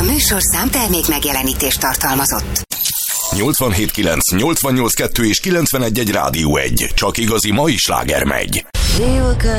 A műsorszám termék megjelenítést tartalmazott. 87.9, 88.2 és 91.1 Rádió 1. Csak igazi mai sláger megy. We were good